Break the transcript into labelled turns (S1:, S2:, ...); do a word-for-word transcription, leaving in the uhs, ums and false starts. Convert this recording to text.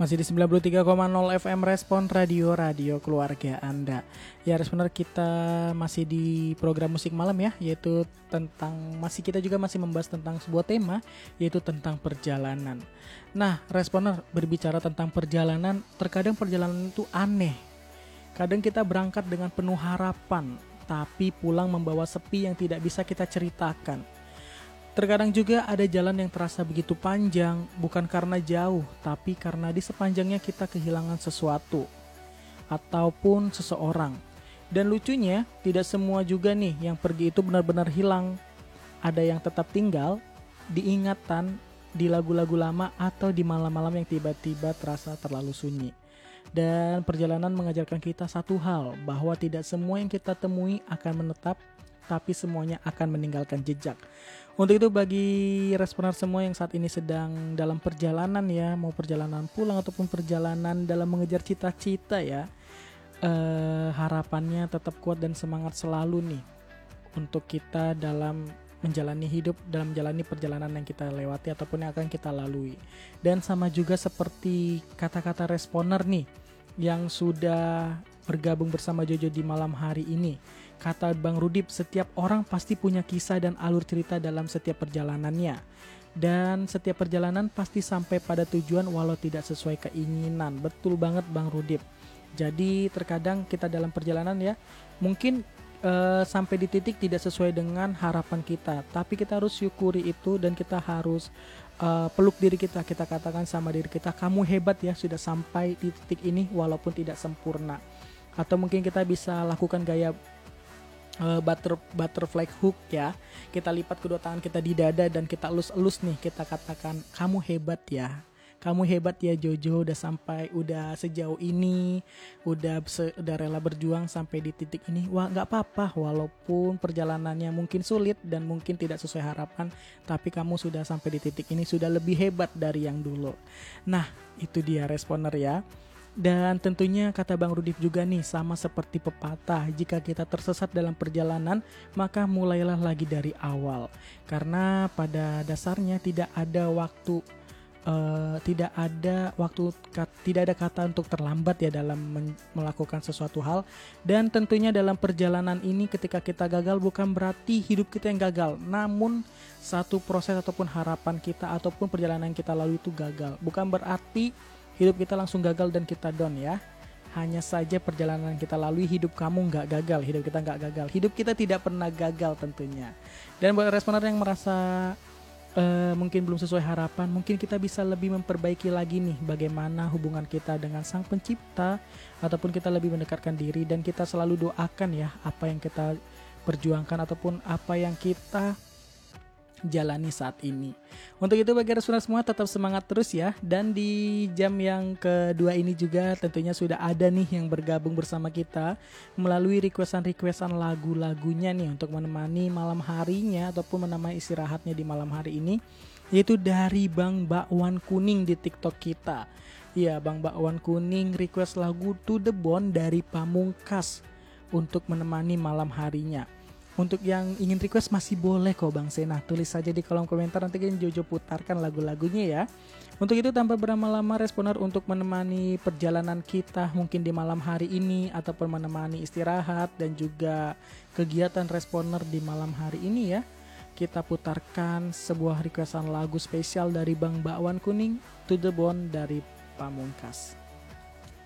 S1: Masih di sembilan puluh tiga koma nol F M Respon Radio, radio keluarga Anda. Ya, Responer, kita masih di program musik malam ya, yaitu tentang, masih kita juga masih membahas tentang sebuah tema, yaitu tentang perjalanan. Nah, Responer, berbicara tentang perjalanan, terkadang perjalanan itu aneh. Kadang kita berangkat dengan penuh harapan, tapi pulang membawa sepi yang tidak bisa kita ceritakan. Terkadang juga ada jalan yang terasa begitu panjang, bukan karena jauh, tapi karena di sepanjangnya kita kehilangan sesuatu ataupun seseorang. Dan lucunya, tidak semua juga nih yang pergi itu benar-benar hilang. Ada yang tetap tinggal di ingatan, di lagu-lagu lama, atau di malam-malam yang tiba-tiba terasa terlalu sunyi. Dan perjalanan mengajarkan kita satu hal, bahwa tidak semua yang kita temui akan menetap, tapi semuanya akan meninggalkan jejak. Untuk itu, bagi Responer semua yang saat ini sedang dalam perjalanan ya, mau perjalanan pulang ataupun perjalanan dalam mengejar cita-cita ya, eh, harapannya tetap kuat dan semangat selalu nih untuk kita dalam menjalani hidup, dalam menjalani perjalanan yang kita lewati ataupun yang akan kita lalui. Dan sama juga seperti kata-kata Responer nih yang sudah bergabung bersama Jojo di malam hari ini. Kata Bang Rudip, setiap orang pasti punya kisah dan alur cerita dalam setiap perjalanannya. Dan setiap perjalanan pasti sampai pada tujuan walau tidak sesuai keinginan. Betul banget Bang Rudip. Jadi terkadang kita dalam perjalanan ya, mungkin uh, sampai di titik tidak sesuai dengan harapan kita. Tapi kita harus syukuri itu dan kita harus uh, peluk diri kita. Kita katakan sama diri kita, kamu hebat ya sudah sampai di titik ini walaupun tidak sempurna. Atau mungkin kita bisa lakukan gaya Uh, butter, butterfly hook ya. Kita lipat kedua tangan kita di dada dan kita elus-elus nih. Kita katakan, kamu hebat ya. Kamu hebat ya Jojo, udah sampai, udah sejauh ini, udah se- udah rela berjuang sampai di titik ini. Wah, nggak apa-apa, walaupun perjalanannya mungkin sulit dan mungkin tidak sesuai harapan, tapi kamu sudah sampai di titik ini, sudah lebih hebat dari yang dulu. Nah, itu dia Responer ya. Dan tentunya kata Bang Rudif juga nih, sama seperti pepatah, jika kita tersesat dalam perjalanan, maka mulailah lagi dari awal. Karena pada dasarnya tidak ada waktu uh, tidak ada waktu kat, tidak ada kata untuk terlambat ya dalam men- melakukan sesuatu hal. Dan tentunya dalam perjalanan ini ketika kita gagal bukan berarti hidup kita yang gagal, namun satu proses ataupun harapan kita ataupun perjalanan yang kita lalui itu gagal. Bukan berarti hidup kita langsung gagal dan kita down ya. Hanya saja perjalanan kita lalui, hidup kamu gak gagal, hidup kita gak gagal. Hidup kita tidak pernah gagal tentunya. Dan buat Responer yang merasa uh, mungkin belum sesuai harapan, mungkin kita bisa lebih memperbaiki lagi nih bagaimana hubungan kita dengan Sang Pencipta, ataupun kita lebih mendekatkan diri dan kita selalu doakan ya apa yang kita perjuangkan ataupun apa yang kita jalani saat ini. Untuk itu bagi Responer semua tetap semangat terus ya. Dan di jam yang kedua ini juga tentunya sudah ada nih yang bergabung bersama kita melalui requestan-requestan lagu-lagunya nih untuk menemani malam harinya ataupun menemani istirahatnya di malam hari ini, yaitu dari Bang Bakwan Kuning di TikTok kita. Iya, Bang Bakwan Kuning request lagu To The Bone dari Pamungkas untuk menemani malam harinya. Untuk yang ingin request masih boleh kok Bang Sena, tulis saja di kolom komentar, nanti kan Jojo putarkan lagu-lagunya ya. Untuk itu tanpa berlama-lama Responer untuk menemani perjalanan kita mungkin di malam hari ini ataupun menemani istirahat dan juga kegiatan Responer di malam hari ini ya, kita putarkan sebuah requestan lagu spesial dari Bang Bakwan Kuning, To The Bone dari Pamungkas.